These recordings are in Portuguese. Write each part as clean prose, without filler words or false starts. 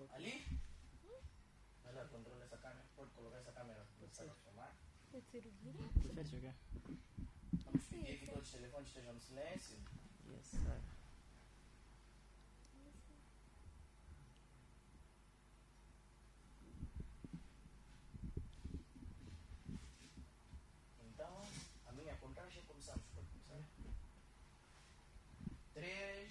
Ali? Olha, controla essa câmera. Pode colocar essa câmera para filmar. Pode ser o quê? Prefere jogar? Vamos pedir que todos os telefones estejam no silêncio. Yes, sir. Então, a minha contagem começamos. Pode começar. 3,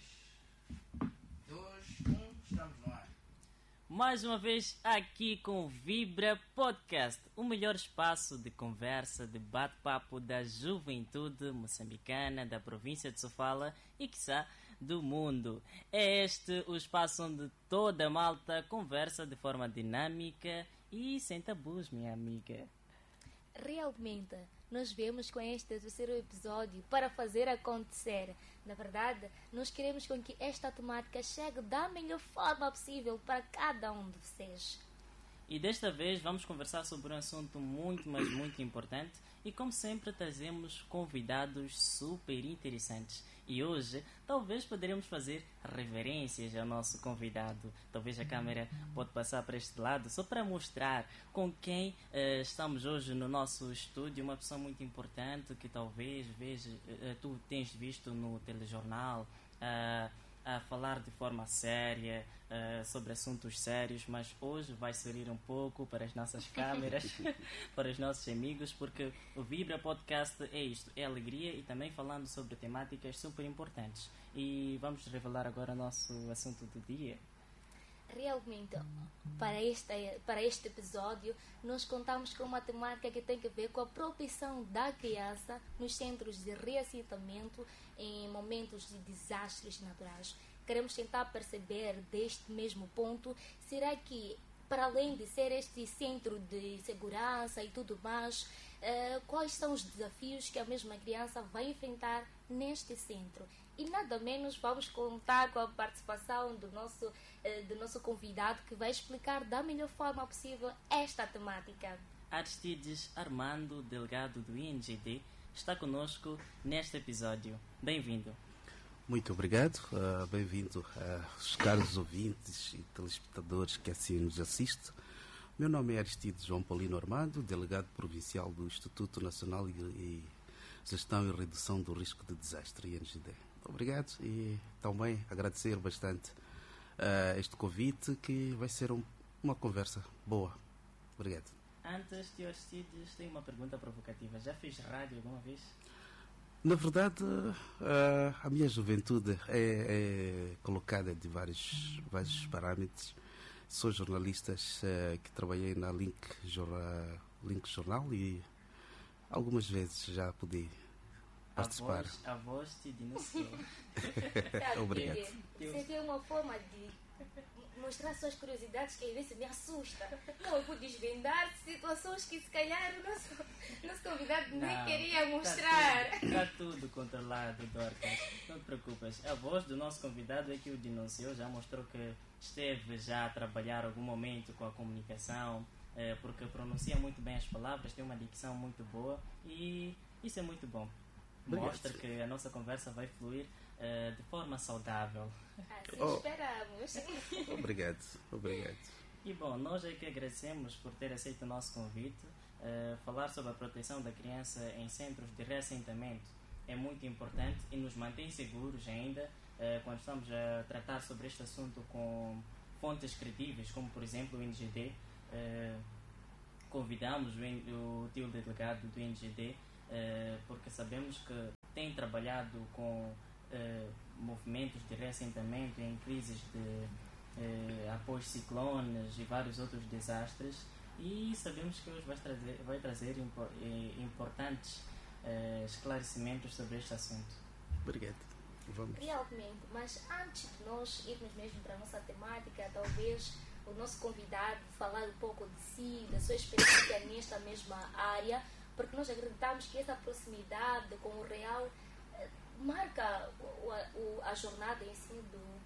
2, 1, estamos no ar. Mais uma vez aqui com o Vibra Podcast, o melhor espaço de conversa, de bate-papo da juventude moçambicana, da província de Sofala e, quiçá, do mundo. É este o espaço onde toda a malta conversa de forma dinâmica e sem tabus, minha amiga. Realmente, nós viemos com este terceiro episódio para fazer acontecer. Na verdade, nós queremos com que esta temática chegue da melhor forma possível para cada um de vocês. E desta vez vamos conversar sobre um assunto muito, mas muito importante e, como sempre, trazemos convidados super interessantes. E hoje, talvez poderemos fazer reverências ao nosso convidado. Talvez a câmera pode passar para este lado, só para mostrar com quem estamos hoje no nosso estúdio. Uma pessoa muito importante que talvez tu tens visto no telejornal, a falar de forma séria sobre assuntos sérios, mas hoje vai sair um pouco para as nossas câmeras, para os nossos amigos, porque o Vibra Podcast é isto, é alegria e também falando sobre temáticas super importantes. E vamos revelar agora o nosso assunto do dia. Realmente, para este episódio, nós contamos com uma temática que tem a ver com a proteção da criança nos centros de reassentamento em momentos de desastres naturais. Queremos tentar perceber deste mesmo ponto, será que, para além de ser este centro de segurança e tudo mais, quais são os desafios que a mesma criança vai enfrentar neste centro? E nada menos vamos contar com a participação do nosso convidado, que vai explicar da melhor forma possível esta temática. Aristides Armando, delegado do INGD, está conosco neste episódio. Bem-vindo. Muito obrigado, bem-vindo aos caros ouvintes e telespectadores que assim nos assistem. Meu nome é Aristides João Paulino Armando, delegado provincial do Instituto Nacional e Gestão e Redução do Risco de Desastre, INGD. Obrigado e também agradecer bastante este convite, que vai ser uma conversa boa. Obrigado. Antes de Aristides, tenho uma pergunta provocativa. Já fez rádio alguma vez? Na verdade, a minha juventude é colocada de vários parâmetros. Sou jornalista que trabalhei na Link Jornal e algumas vezes já pude participar. A voz te denunciou. Obrigado. Você tem uma forma de mostrar suas curiosidades que às vezes me assusta. Não, eu vou desvendar situações que se calhar o nosso convidado nem queria mostrar. Está tudo controlado, Dorcas. Não te preocupes. A voz do nosso convidado é que o denunciou, já mostrou que esteve já a trabalhar algum momento com a comunicação, porque pronuncia muito bem as palavras, tem uma dicção muito boa e isso é muito bom. Mostra que a nossa conversa vai fluir de forma saudável. Assim esperamos. Obrigado. E bom, nós é que agradecemos por ter aceito o nosso convite. Falar sobre a proteção da criança em centros de reassentamento é muito importante e nos mantém seguros ainda quando estamos a tratar sobre este assunto com fontes credíveis, como por exemplo o INGD. Convidamos o tio delegado do INGD porque sabemos que tem trabalhado com movimentos de reassentamento em crises após ciclones e vários outros desastres, e sabemos que hoje vai trazer importantes esclarecimentos sobre este assunto. Obrigado. Vamos. Realmente, mas antes de nós irmos mesmo para a nossa temática, talvez o nosso convidado falar um pouco de si, da sua experiência nesta mesma área, porque nós acreditamos que essa proximidade com o real marca a jornada em si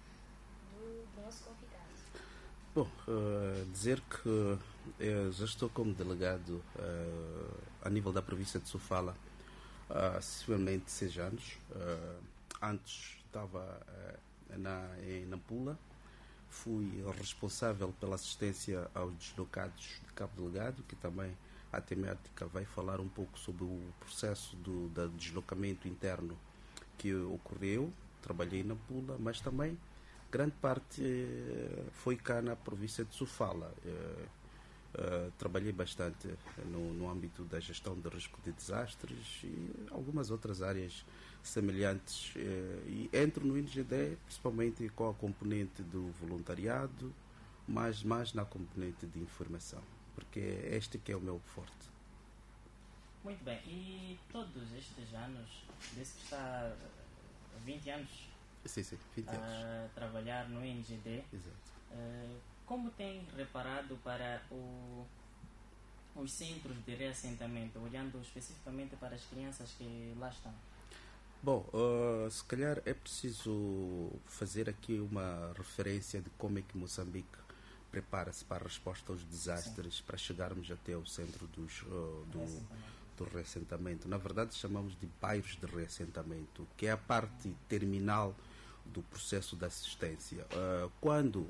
do nosso convidado. Bom, dizer que eu já estou como delegado a nível da província de Sofala há sensivelmente 6 anos. Antes estava em Nampula, fui responsável pela assistência aos deslocados de Cabo Delgado, que também a temática vai falar um pouco sobre o processo do deslocamento interno que ocorreu. Trabalhei na Pula, mas também grande parte foi cá na província de Sofala. Trabalhei bastante no âmbito da gestão de risco de desastres e algumas outras áreas semelhantes. E entro no INGD principalmente com a componente do voluntariado, mas mais na componente de informação, porque este que é o meu forte. Muito bem, e todos estes anos, desde que está 20 anos Sim, 20 anos. a trabalhar no INGD, Exato. como tem reparado para os centros de reassentamento, olhando especificamente para as crianças que lá estão? Bom, se calhar é preciso fazer aqui uma referência de como é que Moçambique prepara-se para a resposta aos desastres. Sim. Para chegarmos até o centro do reassentamento. Na verdade, chamamos de bairros de reassentamento, que é a parte terminal do processo de assistência. Quando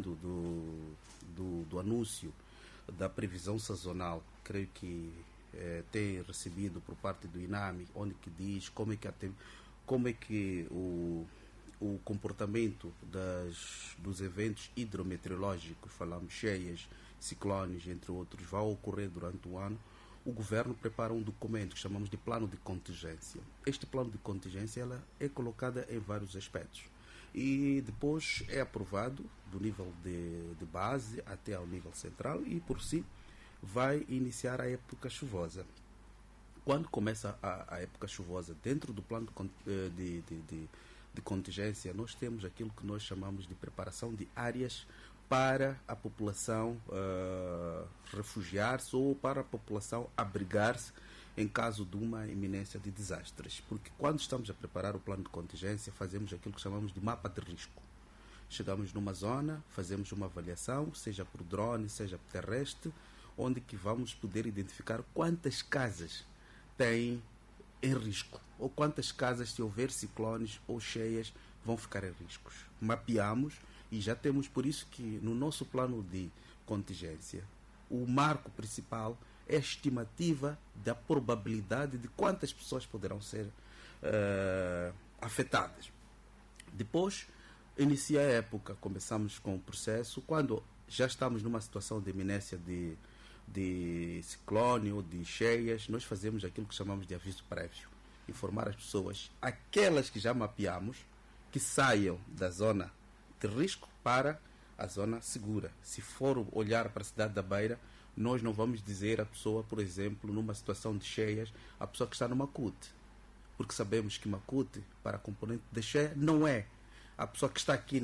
do anúncio da previsão sazonal, creio que tem recebido por parte do INAMI, onde que diz como é que o comportamento dos eventos hidrometeorológicos, falamos cheias, ciclones, entre outros, vai ocorrer durante o ano. O governo prepara um documento que chamamos de plano de contingência. Este plano de contingência ela é colocada em vários aspectos e depois é aprovado do nível de base até ao nível central e por si vai iniciar a época chuvosa. Quando começa a época chuvosa, dentro do plano de contingência, nós temos aquilo que nós chamamos de preparação de áreas para a população refugiar-se ou para a população abrigar-se em caso de uma iminência de desastres. Porque quando estamos a preparar o plano de contingência, fazemos aquilo que chamamos de mapa de risco. Chegamos numa zona, fazemos uma avaliação, seja por drone, seja por terrestre, onde que vamos poder identificar quantas casas têm em risco, ou quantas casas, se houver ciclones ou cheias, vão ficar em riscos. Mapeamos e já temos, por isso que no nosso plano de contingência, o marco principal é a estimativa da probabilidade de quantas pessoas poderão ser afetadas. Depois, inicia a época, começamos com o processo, quando já estamos numa situação de iminência de ciclone ou de cheias, nós fazemos aquilo que chamamos de aviso prévio. Informar as pessoas, aquelas que já mapeamos, que saiam da zona de risco para a zona segura. Se for olhar para a cidade da Beira, nós não vamos dizer à pessoa, por exemplo, numa situação de cheias, a pessoa que está no Macute. Porque sabemos que Macute, para a componente de cheia, não é a pessoa que está aqui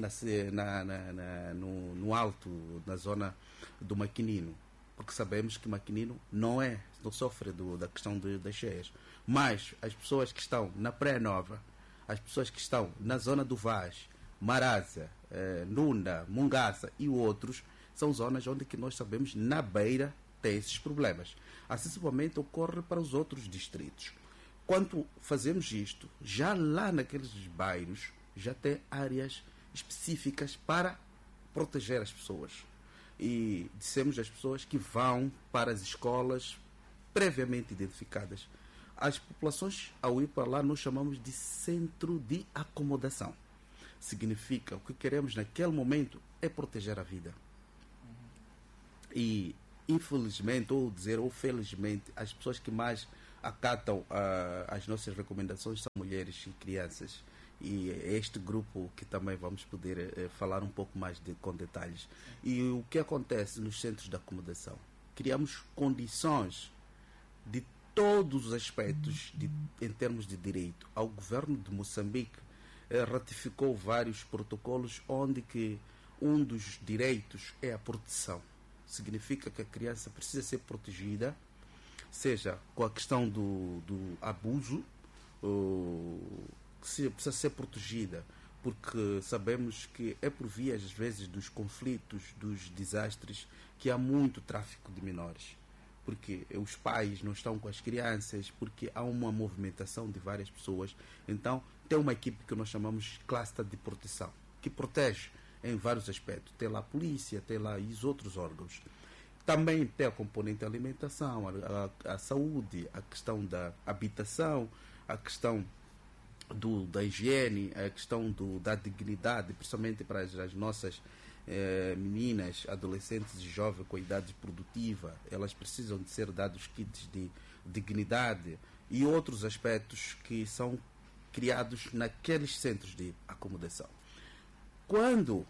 no alto, na zona do Maquinino. Porque sabemos que Maquinino não sofre da questão das cheias. Mas as pessoas que estão na Pré-Nova, as pessoas que estão na zona do Vaz, Marasa, Nunda, Mungaça e outros, são zonas onde que nós sabemos na Beira tem esses problemas. Acessivelmente ocorre para os outros distritos. Quando fazemos isto, já lá naqueles bairros, já tem áreas específicas para proteger as pessoas. E dissemos às pessoas que vão para as escolas previamente identificadas. As populações, ao ir para lá, nós chamamos de centro de acomodação. Significa, o que queremos naquele momento é proteger a vida. E, infelizmente, ou felizmente, as pessoas que mais acatam as nossas recomendações são mulheres e crianças. E é este grupo que também vamos poder falar um pouco mais com detalhes. E o que acontece nos centros de acomodação? Criamos condições de todos os aspectos em termos de direito. O governo de Moçambique ratificou vários protocolos onde que um dos direitos é a proteção. Significa que a criança precisa ser protegida, seja com a questão do abuso, precisa ser protegida, porque sabemos que é por via, às vezes, dos conflitos, dos desastres, que há muito tráfico de menores. Porque os pais não estão com as crianças, porque há uma movimentação de várias pessoas. Então, tem uma equipe que nós chamamos de cluster de proteção, que protege em vários aspectos. Tem lá a polícia, tem lá os outros órgãos. Também tem a componente alimentação, a saúde, a questão da habitação, a questão da higiene, a questão da dignidade, principalmente para as nossas meninas, adolescentes e jovens com idade produtiva. Elas precisam de ser dados kits de dignidade e outros aspectos que são criados naqueles centros de acomodação. Quando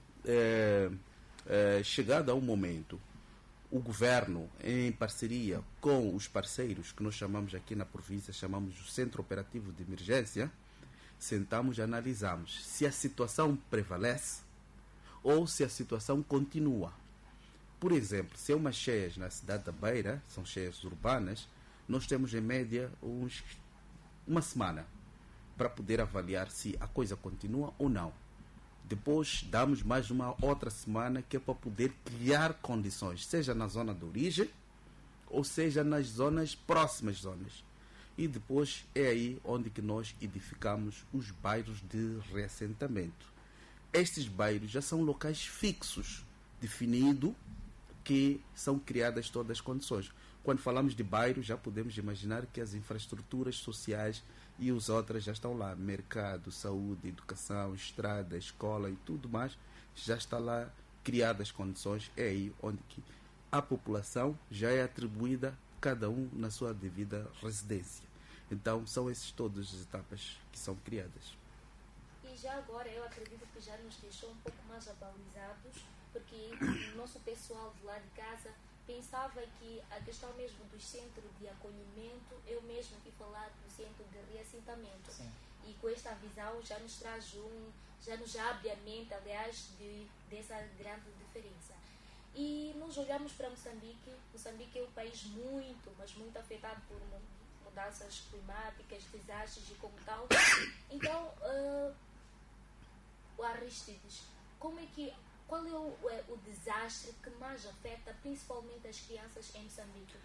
chegado a um momento, o governo, em parceria com os parceiros que nós chamamos aqui na província, chamamos o Centro Operativo de Emergência, sentamos e analisamos se a situação prevalece ou se a situação continua. Por exemplo, se é umas cheias na cidade da Beira, são cheias urbanas, nós temos em média uma semana para poder avaliar se a coisa continua ou não. Depois damos mais uma outra semana que é para poder criar condições, seja na zona de origem ou seja nas zonas próximas zonas. E depois é aí onde que nós edificamos os bairros de reassentamento. Estes bairros já são locais fixos, definido que são criadas todas as condições. Quando falamos de bairro, já podemos imaginar que as infraestruturas sociais e as outras já estão lá. Mercado, saúde, educação, estrada, escola e tudo mais, já está lá criadas as condições. É aí onde que a população já é atribuída, cada um na sua devida residência. Então, são essas todas as etapas que são criadas. E já agora, eu acredito que já nos deixou um pouco mais atualizados, porque o nosso pessoal de lá de casa pensava que a questão mesmo do centro de acolhimento, eu mesmo que falar do centro de reassentamento. Sim. E com esta visão já nos traz já nos abre a mente, aliás, dessa grande diferença. E nós olhamos para Moçambique. Moçambique é um país muito, mas muito afetado por mudanças climáticas, desastres e como tal. Então, o Aristides, qual é o desastre que mais afeta principalmente as crianças em Moçambique?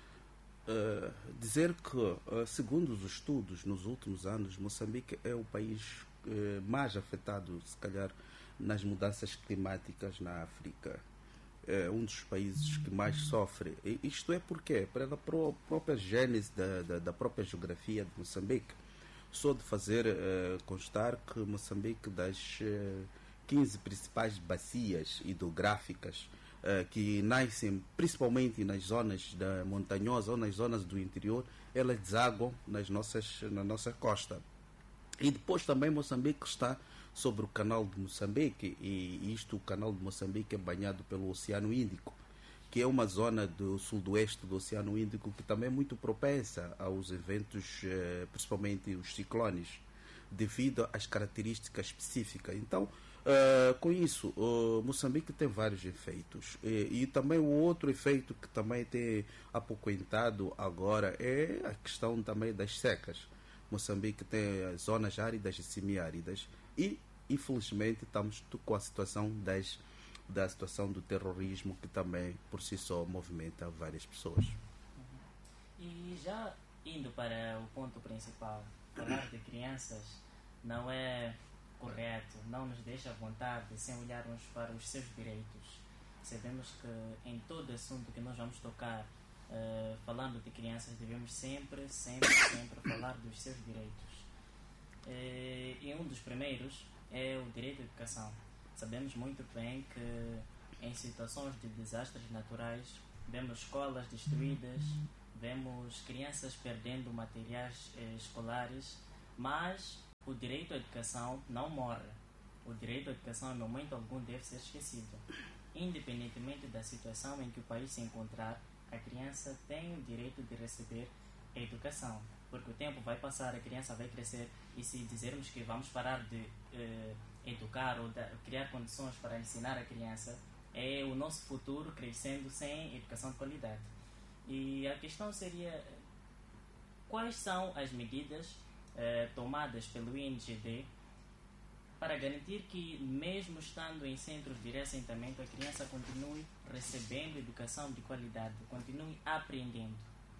Dizer que, segundo os estudos nos últimos anos, Moçambique é o país mais afetado, se calhar, nas mudanças climáticas na África. É um dos países que mais sofre. E isto é porque, pela própria gênese da própria geografia de Moçambique, só de fazer constar que Moçambique, das 15 principais bacias hidrográficas que nascem principalmente nas zonas montanhosas ou nas zonas do interior, elas desaguam na nossa costa. E depois também Moçambique está sobre o canal de Moçambique, e o canal de Moçambique é banhado pelo Oceano Índico, que é uma zona do sudoeste do Oceano Índico que também é muito propensa aos eventos, principalmente os ciclones, devido às características específicas. Então, com isso, Moçambique tem vários efeitos. E também o outro efeito que também tem apoquentado agora é a questão também das secas. Moçambique tem as zonas áridas e semiáridas e, infelizmente, estamos com a situação da situação do terrorismo, que também por si só movimenta várias pessoas. E já indo para o ponto principal, falar de crianças não é correto, não nos deixa à vontade sem olharmos para os seus direitos. Sabemos que em todo assunto que nós vamos tocar, falando de crianças, devemos sempre falar dos seus direitos. E um dos primeiros é o direito à educação. Sabemos muito bem que em situações de desastres naturais vemos escolas destruídas, vemos crianças perdendo materiais escolares, mas o direito à educação não morre. O direito à educação, em momento algum, deve ser esquecido. Independentemente da situação em que o país se encontrar, a criança tem o direito de receber a educação. Porque o tempo vai passar, a criança vai crescer, e se dizermos que vamos parar de educar ou criar condições para ensinar a criança, é o nosso futuro crescendo sem educação de qualidade. E a questão seria: quais são as medidas tomadas pelo INGD para garantir que, mesmo estando em centros de reassentamento, a criança continue recebendo educação de qualidade, continue aprendendo?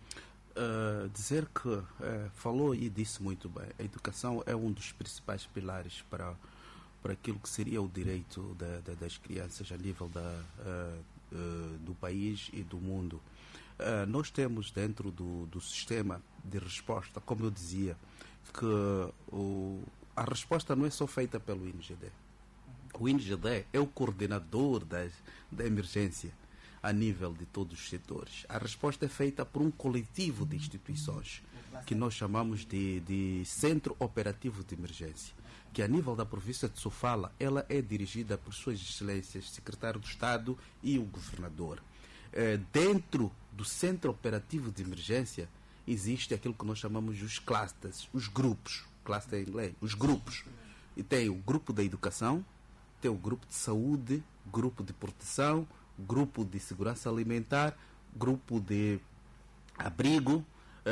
Dizer que falou e disse muito bem, a educação é um dos principais pilares para para aquilo que seria o direito das crianças a nível do país e do mundo. Nós temos dentro do sistema de resposta, como eu dizia, que a resposta não é só feita pelo INGD. O INGD é o coordenador da emergência a nível de todos os setores. A resposta é feita por um coletivo de instituições que nós chamamos de Centro Operativo de Emergência, que a nível da província de Sofala, ela é dirigida por Suas Excelências, Secretário do Estado e o Governador. Dentro do Centro Operativo de Emergência existe aquilo que nós chamamos de os clusters, os grupos, cluster em inglês, os grupos. E tem o grupo da educação, tem o grupo de saúde, grupo de proteção, grupo de segurança alimentar, grupo de abrigo,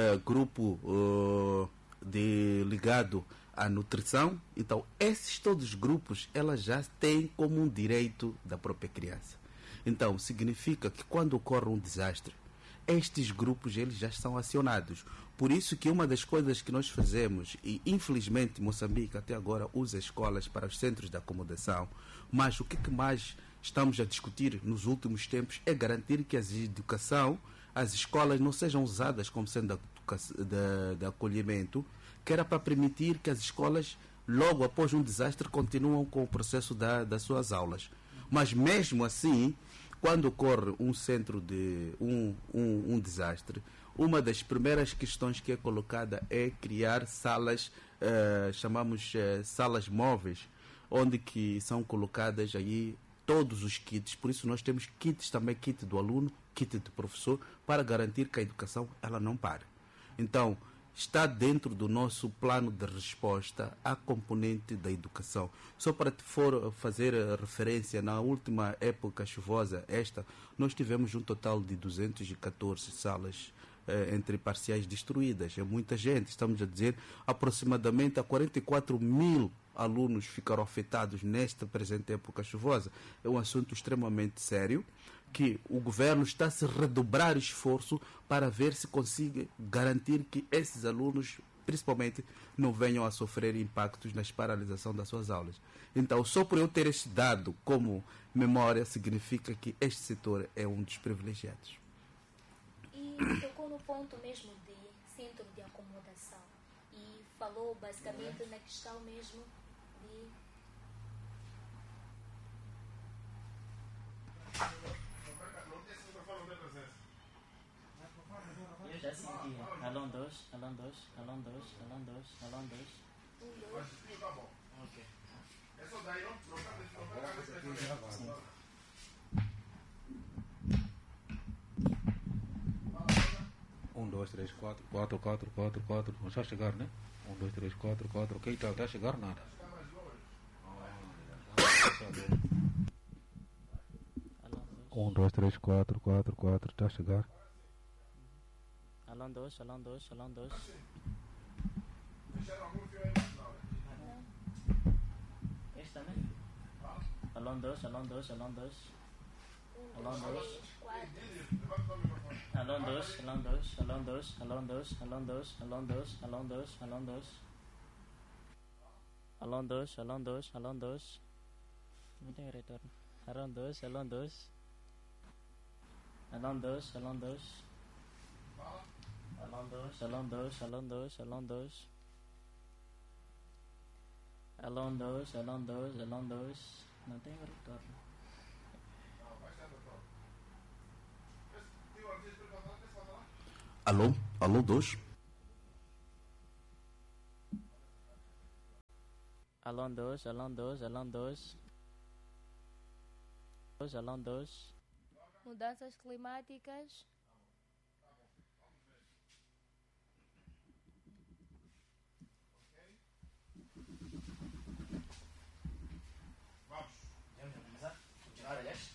grupo ligado à nutrição. Então, esses todos os grupos, elas já têm como um direito da própria criança. Então, significa que quando ocorre um desastre, estes grupos eles já são acionados. Por isso que uma das coisas que nós fazemos, e infelizmente Moçambique até agora usa escolas para os centros de acomodação, mas o que mais estamos a discutir nos últimos tempos é garantir que as escolas não sejam usadas como sendo de acolhimento, que era para permitir que as escolas, logo após um desastre, continuam com o processo das suas aulas. Mas mesmo assim, quando ocorre um desastre, uma das primeiras questões que é colocada é criar salas, chamamos salas móveis, onde que são colocadas aí todos os kits. Por isso nós temos kits também, kit do aluno, kit do professor, para garantir que a educação ela não pare. Então, está dentro do nosso plano de resposta a componente da educação. Só para for fazer referência, na última época chuvosa, nós tivemos um total de 214 salas entre parciais destruídas. É muita gente, estamos a dizer, aproximadamente a 44 mil alunos ficaram afetados nesta presente época chuvosa. É um assunto extremamente sério, que o governo está a se redobrar esforço para ver se consiga garantir que esses alunos, principalmente, não venham a sofrer impactos na paralisação das suas aulas. Então, só por eu ter este dado como memória, significa que este setor é um dos privilegiados. E tocou no ponto mesmo de centro de acomodação e falou basicamente na questão mesmo de... Eu já senti. Alô 2, alô 2, alô 2, alô 2, alô 2. Ok. Um, dois, três, quatro, não está a chegar, né? 1, 2, 3, 4, ok, está a chegar nada. Alô 2. 1, 2, 3, 4, está a chegar. Alô 2, alô 2, alô 2. Este também? Alô 2, alô 2, alô 2. Alô 2. Alô 2, alô 2, alô 2, alô 2, alô 2, alô 2, alô 2, alô 2. Alô 2, alô 2, alô 2. Não tem retorno. Alô 2, alô 2. Alô 2, alô 2. Alô 2, alô 2, alô 2, alô 2. Alô 2, alô 2, alô 2. Não tem retorno. Alô? Alô 2? Alô 2, alô 2, alô 2. Alô 2. Mudanças climáticas. Vamos começar? Continuar, aliás?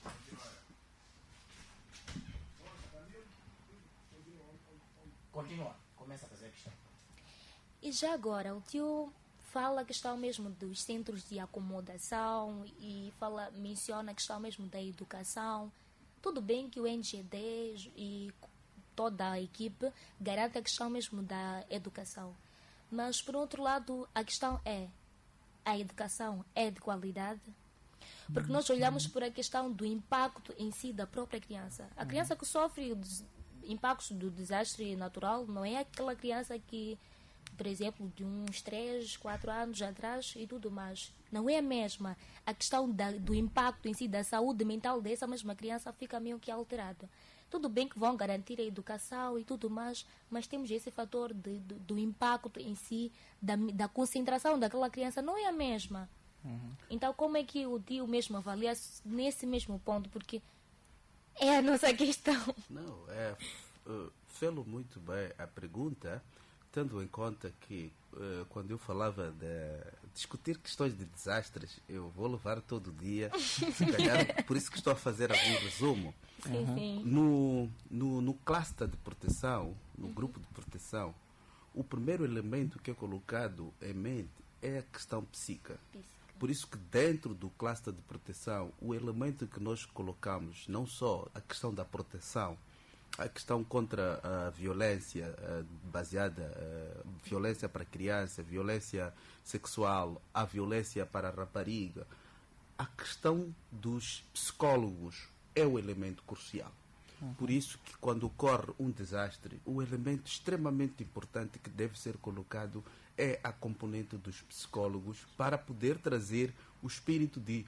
Continua. Começa a fazer a questão. E já agora, o tio fala a questão mesmo dos centros de acomodação e menciona a questão mesmo da educação. Tudo bem que o NGD e toda a equipe garante a questão mesmo da educação. Mas, por outro lado, a questão é a educação é de qualidade? Porque nós olhamos por a questão do impacto em si da própria criança. A criança que sofre os impactos do desastre natural não é aquela criança que, por exemplo, de uns 3, 4 anos atrás e tudo mais. Não é a mesma. A questão do impacto em si, da saúde mental dessa mesma criança fica meio que alterada. Tudo bem que vão garantir a educação e tudo mais, mas temos esse fator do impacto em si, da concentração daquela criança, não é a mesma. Então, como é que o tio mesmo avalia nesse mesmo ponto? Porque é a nossa questão. Não, fê-lo muito bem a pergunta, tendo em conta que quando eu falava de discutir questões de desastres, eu vou levar todo dia, se calhar, por isso que estou a fazer algum resumo. Sim. No cluster de proteção, no grupo de proteção, o primeiro elemento que é colocado em mente é a questão psíquica. Por isso que dentro do cluster de proteção, o elemento que nós colocamos, não só a questão da proteção, a questão contra a violência violência para a criança, violência sexual, a violência para a rapariga, a questão dos psicólogos é o elemento crucial. Por isso que quando ocorre um desastre, o elemento extremamente importante que deve ser colocado é a componente dos psicólogos para poder trazer o espírito de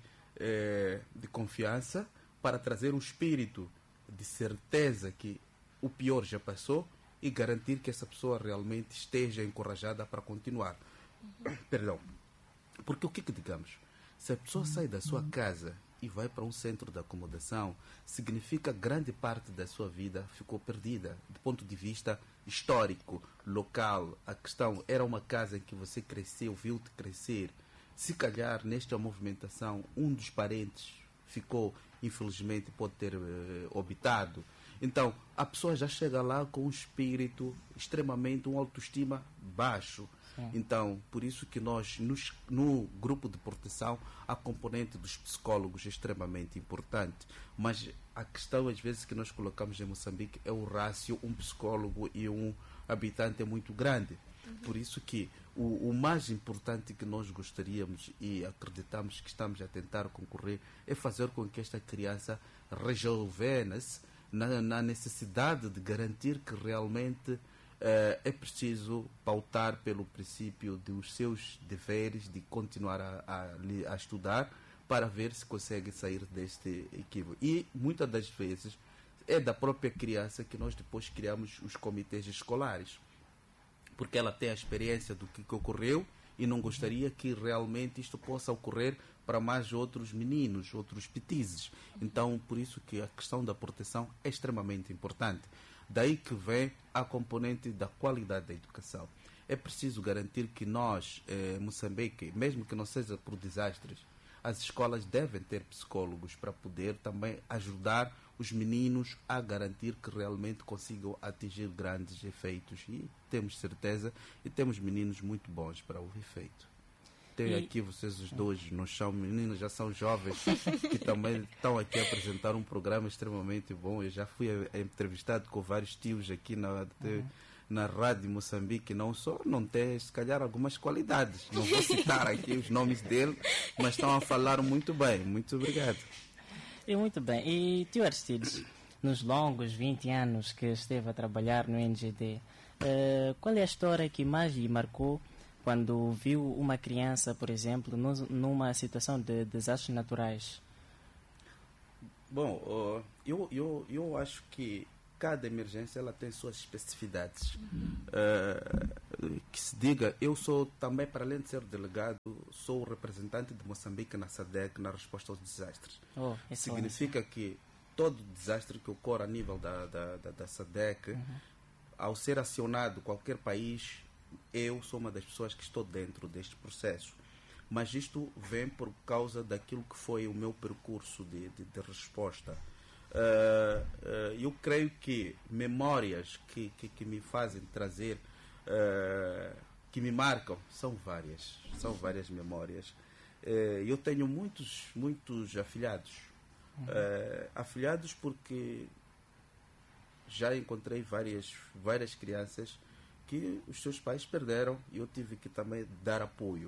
confiança, para trazer o espírito de certeza que o pior já passou e garantir que essa pessoa realmente esteja encorajada para continuar. Perdão. Porque o que digamos? Se a pessoa sai da sua casa e vai para um centro de acomodação, significa que grande parte da sua vida ficou perdida, do ponto de vista histórico, local. A questão era uma casa em que você cresceu, viu-te crescer. Se calhar, nesta movimentação, um dos parentes ficou, infelizmente, pode ter obitado. Então, a pessoa já chega lá com um espírito extremamente, uma autoestima baixo. Então, por isso que nós, no grupo de proteção, a componente dos psicólogos é extremamente importante. Mas a questão, às vezes, que nós colocamos em Moçambique é o rácio, um psicólogo e um habitante é muito grande. Por isso que o mais importante que nós gostaríamos e acreditamos que estamos a tentar concorrer é fazer com que esta criança rejuvenesça na necessidade de garantir que realmente é preciso pautar pelo princípio dos seus deveres, de continuar a estudar para ver se consegue sair deste equívoco. E muitas das vezes é da própria criança que nós depois criamos os comitês escolares, porque ela tem a experiência do que ocorreu e não gostaria que realmente isto possa ocorrer para mais outros meninos, outros petizes. Então, por isso que a questão da proteção é extremamente importante. Daí que vem a componente da qualidade da educação. É preciso garantir que nós, Moçambique, mesmo que não seja por desastres, as escolas devem ter psicólogos para poder também ajudar os meninos a garantir que realmente consigam atingir grandes efeitos. E temos certeza, e temos meninos muito bons para o efeito. Tem aqui vocês os dois, não são meninos, já são jovens, que também estão aqui a apresentar um programa extremamente bom. Eu já fui entrevistado com vários tios aqui na Rádio Moçambique, não tem, se calhar, algumas qualidades. Não vou citar aqui os nomes dele, mas estão a falar muito bem. Muito obrigado. E muito bem. E tio Aristides, nos longos 20 anos que esteve a trabalhar no NGD, qual é a história que mais lhe marcou quando viu uma criança, por exemplo, numa situação de desastres naturais? Bom, eu acho que cada emergência ela tem suas especificidades. Que se diga, eu sou também, para além de ser delegado, sou o representante de Moçambique na SADC na resposta aos desastres. Significa que todo desastre que ocorre a nível da SADC, ao ser acionado qualquer país, eu sou uma das pessoas que estou dentro deste processo. Mas isto vem por causa daquilo que foi o meu percurso de resposta. Eu creio que memórias que me fazem trazer, que me marcam, são várias memórias. Eu tenho muitos afilhados. Afilhados porque já encontrei várias crianças que os seus pais perderam e eu tive que também dar apoio.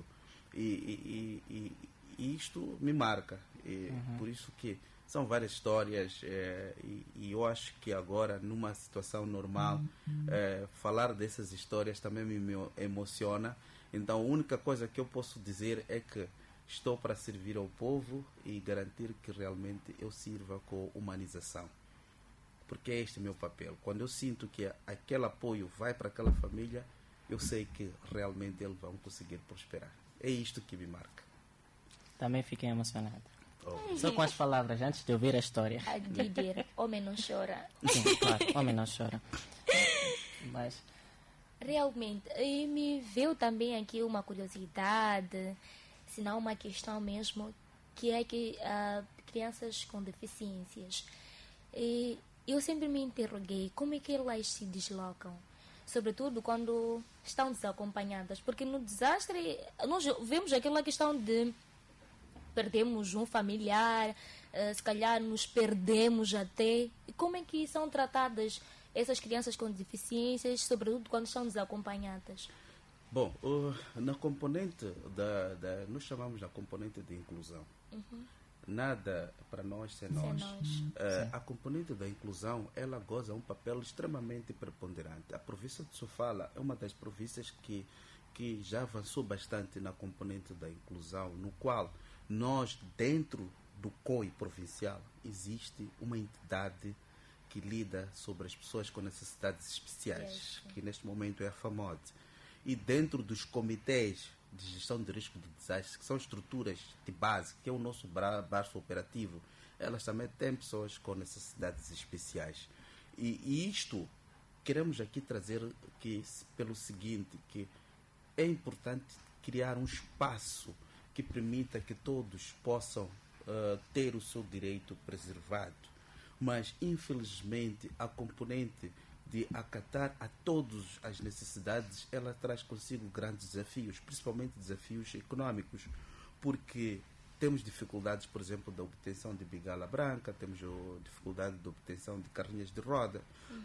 E isto me marca. Por isso que são várias histórias e eu acho que agora, numa situação normal, falar dessas histórias também me emociona. Então a única coisa que eu posso dizer é que estou para servir ao povo e garantir que realmente eu sirva com humanização. Porque é este o meu papel. Quando eu sinto que aquele apoio vai para aquela família, eu sei que realmente eles vão conseguir prosperar. É isto que me marca. Também fiquei emocionado. Só com as palavras, antes de ouvir a história. A dizer, homem não chora. Sim, claro, homem não chora. Mas, Realmente, e me veio também aqui uma curiosidade, se não uma questão mesmo, que é que crianças com deficiências, e eu sempre me interroguei como é que elas se deslocam, sobretudo quando estão desacompanhadas, porque no desastre nós vemos aquela questão de perdemos um familiar, se calhar nos perdemos até. E como é que são tratadas essas crianças com deficiências, sobretudo quando estão desacompanhadas? Bom, na componente nós chamamos da componente de inclusão. Nada para nós sem nós. A componente da inclusão, ela goza um papel extremamente preponderante. A província de Sofala é uma das províncias que já avançou bastante na componente da inclusão, no qual nós, dentro do COI provincial, existe uma entidade que lida sobre as pessoas com necessidades especiais, que neste momento é a FAMOD. E dentro dos comitês de gestão de risco de desastre, que são estruturas de base, que é o nosso braço operativo, elas também têm pessoas com necessidades especiais. E isto queremos aqui trazer pelo seguinte, que é importante criar um espaço que permita que todos possam ter o seu direito preservado. Mas, infelizmente, a componente de acatar a todas as necessidades, ela traz consigo grandes desafios, principalmente desafios econômicos, porque temos dificuldades, por exemplo, da obtenção de bigala branca, temos dificuldade de obtenção de carrinhas de roda,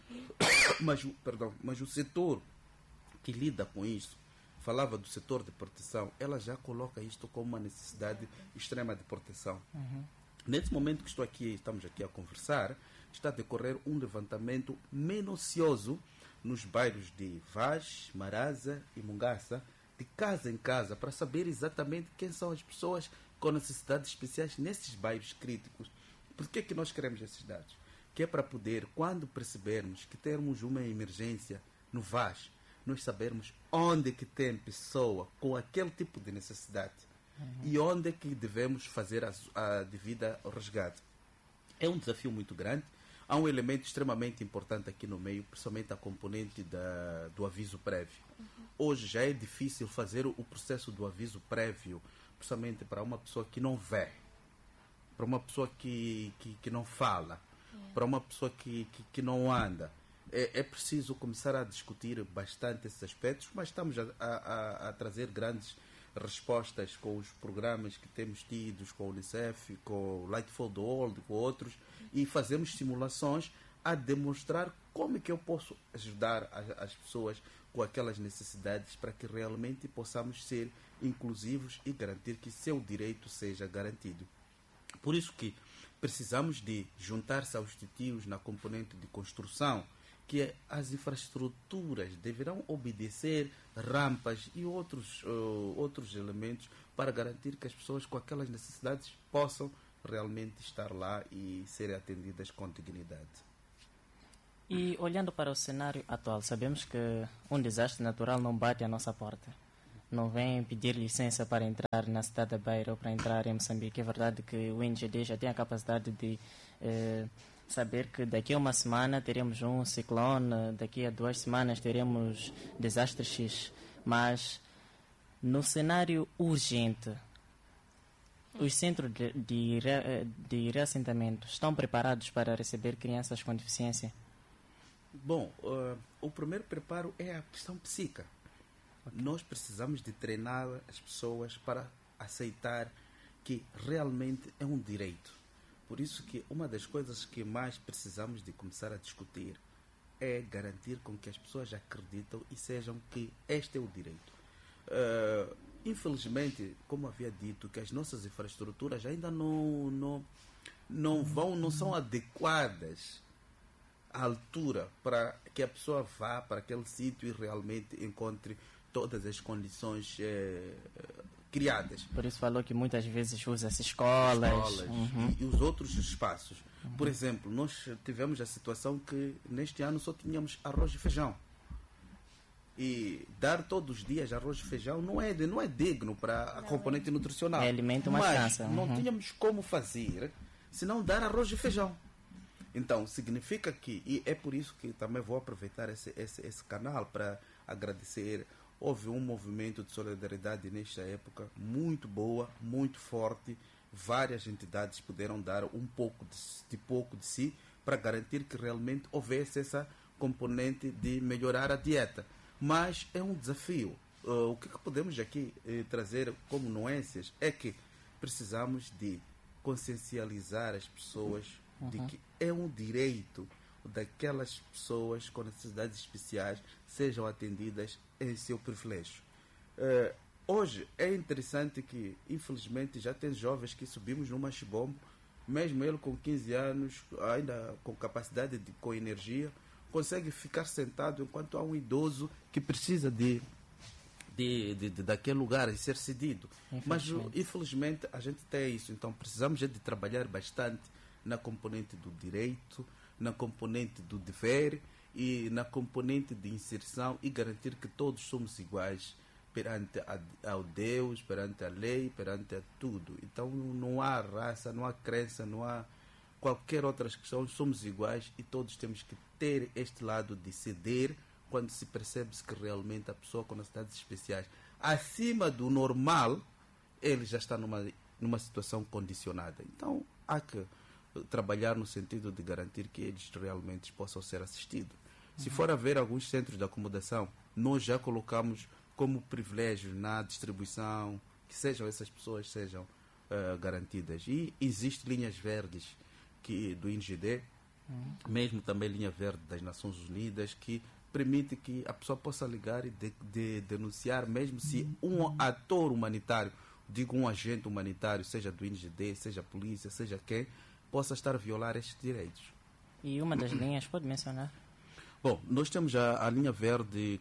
mas o setor que lida com isso, falava do setor de proteção, ela já coloca isto como uma necessidade extrema de proteção. Nesse momento que estamos aqui a conversar, está a decorrer um levantamento minucioso nos bairros de Vaz, Maraza e Mungaça, de casa em casa, para saber exatamente quem são as pessoas com necessidades especiais nesses bairros críticos. Por que é que nós queremos esses dados? Que é para poder, quando percebermos que temos uma emergência no Vaz, nós sabermos onde que tem pessoa com aquele tipo de necessidade e onde é que devemos fazer a devida resgate. É um desafio muito grande. Há um elemento extremamente importante aqui no meio, principalmente a componente do aviso prévio. Hoje já é difícil fazer o processo do aviso prévio, principalmente para uma pessoa que não vê, para uma pessoa que não fala, para uma pessoa que não anda. É preciso começar a discutir bastante esses aspectos, mas estamos a trazer grandes respostas com os programas que temos tidos com o Unicef, com o Light for the World, com outros, e fazemos simulações a demonstrar como é que eu posso ajudar as pessoas com aquelas necessidades para que realmente possamos ser inclusivos e garantir que seu direito seja garantido. Por isso que precisamos de juntar-se aos titios na componente de construção, que as infraestruturas deverão obedecer rampas e outros elementos para garantir que as pessoas com aquelas necessidades possam realmente estar lá e serem atendidas com dignidade. E olhando para o cenário atual, sabemos que um desastre natural não bate à nossa porta. Não vem pedir licença para entrar na cidade da Beira ou para entrar em Moçambique. É verdade que o INGD já tem a capacidade de saber que daqui a uma semana teremos um ciclone, daqui a 2 semanas teremos desastre X. Mas no cenário urgente, os centros de reassentamento estão preparados para receber crianças com deficiência? Bom, o primeiro preparo é a questão psíquica. Nós precisamos de treinar as pessoas para aceitar que realmente é um direito. Por isso que uma das coisas que mais precisamos de começar a discutir é garantir com que as pessoas acreditam e sejam que este é o direito. infelizmente, como havia dito, que as nossas infraestruturas ainda não são adequadas à altura para que a pessoa vá para aquele sítio e realmente encontre todas as condições criadas. Por isso falou que muitas vezes usa-se escolas. E os outros espaços. Por exemplo, nós tivemos a situação que neste ano só tínhamos arroz e feijão. E dar todos os dias arroz e feijão não é digno para a componente nutricional. É alimento, mas cansa. Não tínhamos como fazer se não dar arroz e feijão. Então, significa que, e é por isso que também vou aproveitar esse canal para agradecer. Houve um movimento de solidariedade nesta época muito boa, muito forte. Várias entidades puderam dar um pouco de si para garantir que realmente houvesse essa componente de melhorar a dieta. Mas é um desafio. O que podemos aqui trazer como nuances é que precisamos de consciencializar as pessoas de que é um direito daquelas pessoas com necessidades especiais sejam atendidas em seu privilégio. Hoje é interessante que, infelizmente, já tem jovens que subimos no machibombo, mesmo ele com 15 anos, ainda com capacidade com energia, consegue ficar sentado enquanto há um idoso que precisa daquele lugar e ser cedido. Mas, infelizmente, a gente tem isso. Então, precisamos de trabalhar bastante na componente do direito, na componente do dever e na componente de inserção e garantir que todos somos iguais perante ao Deus, perante a lei, perante a tudo. Então, não há raça, não há crença, não há qualquer outra questão, somos iguais e todos temos que ter este lado de ceder quando se percebe que realmente a pessoa com necessidades especiais, acima do normal, ele já está numa situação condicionada. Então, há que trabalhar no sentido de garantir que eles realmente possam ser assistidos. Se for haver alguns centros de acomodação, nós já colocamos como privilégio na distribuição, que essas pessoas sejam garantidas. E existem linhas verdes do INGD, mesmo também linha verde das Nações Unidas, que permite que a pessoa possa ligar e denunciar, mesmo se um ator humanitário, digo um agente humanitário, seja do INGD, seja a polícia, seja quem, possa estar a violar estes direitos. E uma das linhas, pode mencionar? Bom, nós temos a linha verde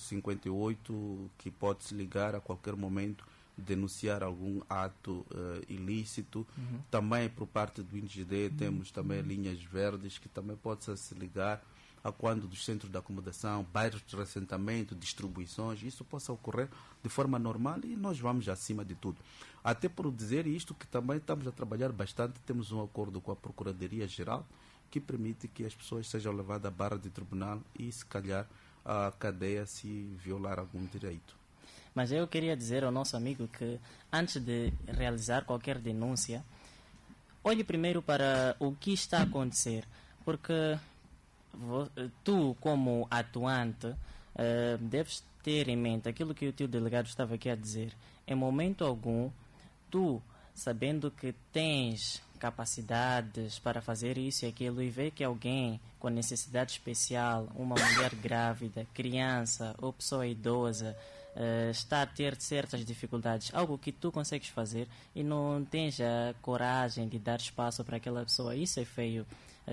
1458, que pode se ligar a qualquer momento, denunciar algum ato ilícito. Também por parte do INGD temos também linhas verdes que também pode se ligar a quando dos centros de acomodação, bairros de assentamento, distribuições, isso possa ocorrer de forma normal e nós vamos acima de tudo. Até por dizer isto que também estamos a trabalhar bastante, temos um acordo com a Procuradoria-Geral que permite que as pessoas sejam levadas à barra de tribunal e se calhar à cadeia se violar algum direito. Mas eu queria dizer ao nosso amigo que antes de realizar qualquer denúncia, olhe primeiro para o que está a acontecer, porque tu, como atuante, deves ter em mente aquilo que o teu delegado estava aqui a dizer. Em momento algum, tu, sabendo que tens capacidades para fazer isso e aquilo, e ver que alguém com necessidade especial, uma mulher grávida, criança ou pessoa idosa, está a ter certas dificuldades, algo que tu consegues fazer e não tens a coragem de dar espaço para aquela pessoa, isso é feio.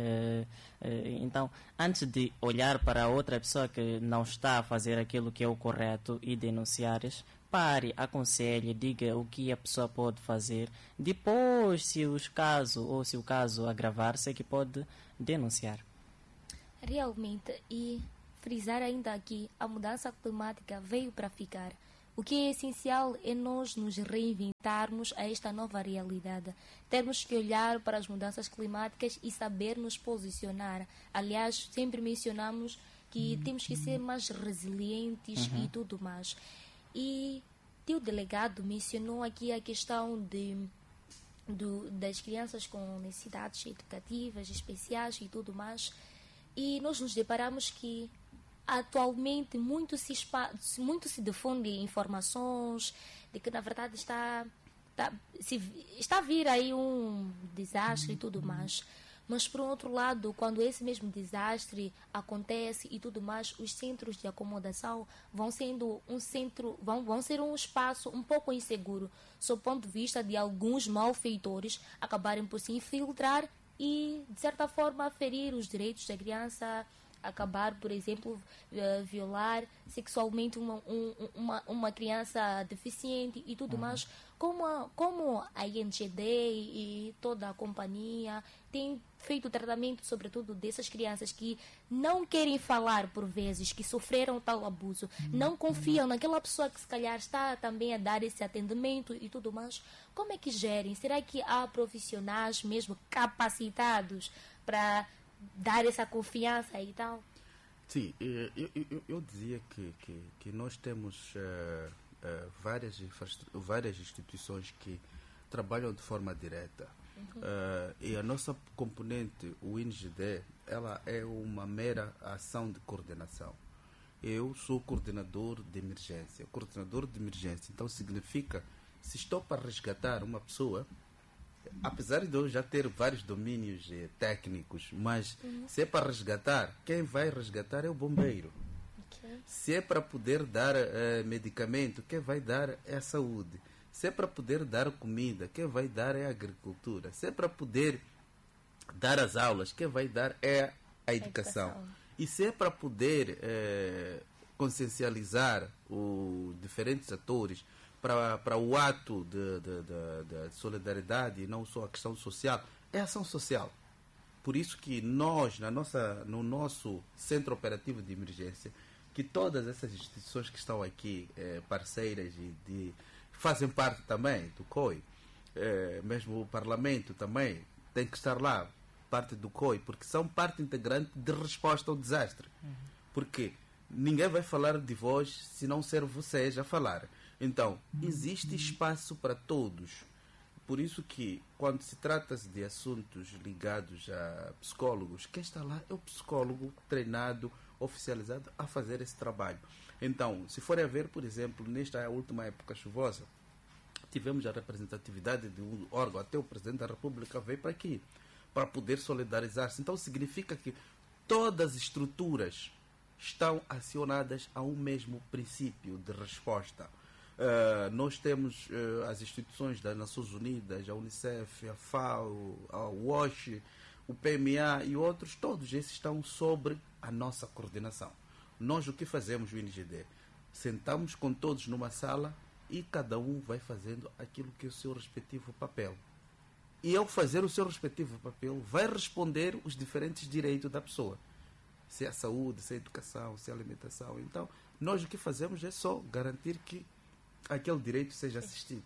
Então, antes de olhar para outra pessoa que não está a fazer aquilo que é o correto e denunciares, pare, aconselhe, diga o que a pessoa pode fazer. Depois, se o caso agravar-se, é que pode denunciar. Realmente, e frisar ainda aqui, a mudança climática veio para ficar. O que é essencial é nós nos reinventarmos a esta nova realidade. Temos que olhar para as mudanças climáticas e saber nos posicionar. Aliás, sempre mencionamos que temos que ser mais resilientes e tudo mais. E o delegado mencionou aqui a questão das crianças com necessidades educativas especiais e tudo mais. E nós nos deparamos que atualmente muito se difunde informações de que na verdade está a vir aí um desastre e tudo mais. Mas, por outro lado, quando esse mesmo desastre acontece e tudo mais, os centros de acomodação vão sendo um centro, vão ser um espaço um pouco inseguro, sob o ponto de vista de alguns malfeitores acabarem por se infiltrar e, de certa forma, ferir os direitos da criança, acabar, por exemplo, violar sexualmente uma criança deficiente e tudo mais. Como a INGD e toda a companhia tem feito tratamento, sobretudo, dessas crianças que não querem falar, por vezes, que sofreram tal abuso, não confiam naquela pessoa que se calhar está também a dar esse atendimento e tudo mais. Como é que gerem? Será que há profissionais mesmo capacitados para dar essa confiança e tal? Sim, eu dizia que nós temos várias instituições que trabalham de forma direta. E a nossa componente, o INGD, ela é uma mera ação de coordenação. Eu sou coordenador de emergência. Coordenador de emergência, então significa, se estou para resgatar uma pessoa, apesar de eu já ter vários domínios técnicos, mas se é para resgatar, quem vai resgatar é o bombeiro. Okay. Se é para poder dar medicamento, quem vai dar é a saúde. Se é para poder dar comida, quem vai dar é a agricultura. Se é para poder dar as aulas, quem vai dar é a educação. E se é para poder consciencializar os diferentes atores para o ato de solidariedade e não só a questão social, é ação social. Por isso que nós, no nosso Centro Operativo de Emergência, que todas essas instituições que estão aqui, parceiras e fazem parte também do COI, mesmo o Parlamento também tem que estar lá, parte do COI, porque são parte integrante de resposta ao desastre. Porque ninguém vai falar de vós se não ser vocês a falar. Então, existe espaço para todos. Por isso que, quando se trata de assuntos ligados a psicólogos, quem está lá é o psicólogo treinado, oficializado a fazer esse trabalho. Então, se for a ver, por exemplo, nesta última época chuvosa, tivemos a representatividade de um órgão, até o Presidente da República veio para aqui, para poder solidarizar-se. Então, significa que todas as estruturas estão acionadas a um mesmo princípio de resposta. Nós temos as instituições das Nações Unidas, a Unicef, a FAO, a WASH, o PMA e outros, todos esses estão sobre a nossa coordenação. Nós o que fazemos, o INGD? Sentamos com todos numa sala e cada um vai fazendo aquilo que é o seu respectivo papel. E ao fazer o seu respectivo papel, vai responder os diferentes direitos da pessoa. Se é a saúde, se é a educação, se é a alimentação. Então, nós o que fazemos é só garantir que aquele direito seja assistido.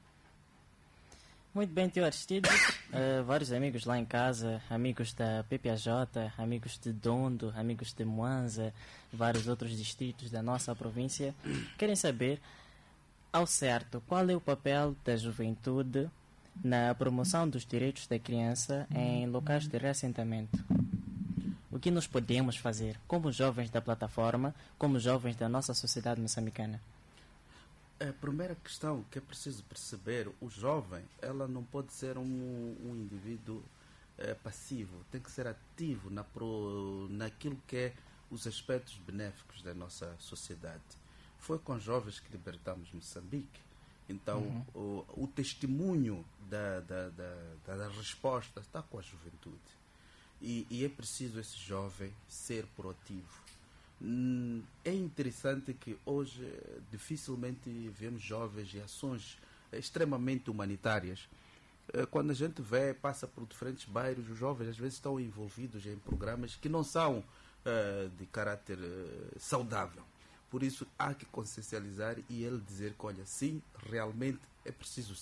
Muito bem, tio Aristides. Vários amigos lá em casa, amigos da PPAJ, amigos de Dondo, amigos de Mwanza, vários outros distritos da nossa província, querem saber, ao certo, qual é o papel da juventude na promoção dos direitos da criança em locais de reassentamento. O que nós podemos fazer como jovens da plataforma, como jovens da nossa sociedade moçambicana? A primeira questão que é preciso perceber, o jovem, ela não pode ser um indivíduo passivo, tem que ser ativo naquilo que é os aspectos benéficos da nossa sociedade. Foi com jovens que libertamos Moçambique. Então, o testemunho da resposta está com a juventude. E é preciso esse jovem ser proativo. É interessante que hoje dificilmente vemos jovens em ações extremamente humanitárias. Quando a gente passa por diferentes bairros, os jovens às vezes estão envolvidos em programas que não são de caráter saudável. Por isso há que consciencializar e ele dizer que, olha, sim, realmente é preciso